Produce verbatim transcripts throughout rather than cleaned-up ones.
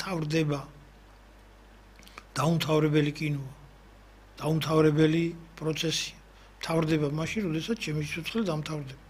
მთავრდება დაუმთავრებელი კინოა, დაუმთავრებელი პროცესია. მთავრდება მაშინ, როდესაც ჩემი სიცოცხლე დამთავრდება.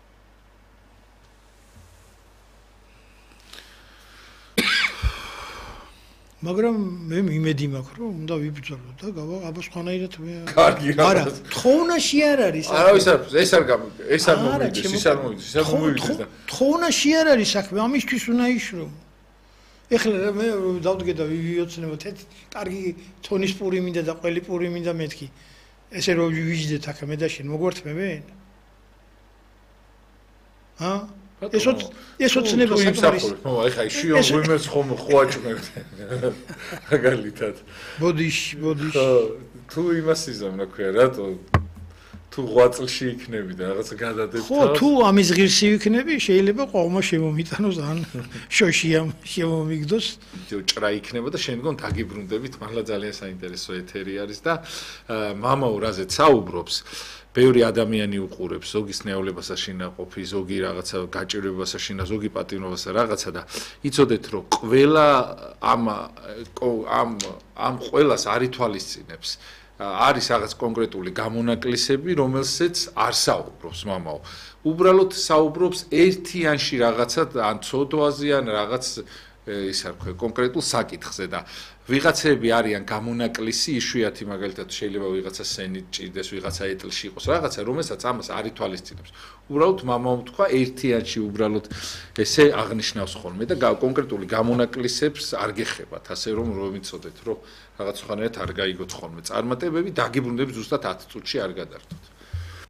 მაგრამ მე იმედი მაქვს, რომ უნდა ვიბრძოლო და გავა აბა სხვანაირად მე კარგი რა. არა, თხოვნაში არ არის. არავის არ ეს არ გამი ეს არ მომიდეს, ის არ მომიდეს, ის არ მომიდეს და თხოვნაში არ არის საქმე, ამისთვის უნდა იშრო. ეხლა მე დავდგე და ვიოცნებოთ, ეს კარგი თონის პური მინდა და ყველი პური მინდა მეთქი. ესე რომ ვიჯდეთ აქ მე და შენ მოგვართმევენ? ჰა? ესო ესო ცნება საკმარისი. ხო, ეხა შიო ვიმერს ხომ ხვაჭმევთ. მაგალითად. ბოდიში, ბოდიში. ხო, თუ იმას იზამ რა ქვია, რატო თუ ღვაწლში იქნები და რაღაცა გადადებ თავს. ხო, თუ ამის ღირსი ვიქნები, შეიძლება ყომა შემომიტანოს ან შოშიამ შემომიგდოს. ჭრა იქნება და შენ გონ დაგიბრუნდებით, მართლა ძალიან საინტერესო ეთერი არის და მამაო რაზეც საუბრობს. ბევრი ადამიანი უყურებს, ზოგის ნეოლებას აშინაყოფი, ზოგი რაღაცა გაჭირვებას აშინა, ზოგი პატიმრობას რაღაცა და იცოდეთ რომ ყველა ამ ამ ამ ყველას არ ითვალისწინებს. არის რაღაც კონკრეტული გამონაკლისები, რომელსაც არ საუბრობს მამაო. უბრალოდ საუბრობს ერთიანში რაღაცა ან ცოდვაზე ან რაღაც ის არ ქვია კონკრეტულ საკითხზე და ვიღაცები არიან გამონაკლისი, იშვიათი მაგალითად შეიძლება ვიღაცა სენით ჭირდეს, ვიღაცა ეტლში იყოს, რაღაცა რომელსაც ამას არ ითვალისწინებს. უბრალოდ მამაომ თქვა ერთიანში უბრალოდ ესე აღნიშნავს ხოლმე და კონკრეტული გამონაკლისებს არ გეხებათ, ასე რომ რომ იცოდეთ, რომ რაღაც სხვანაირად არ გაიგოთ ხოლმე. წარმატებები დაგიბრუნდებით ზუსტად ათ წუთში არ გადართოთ.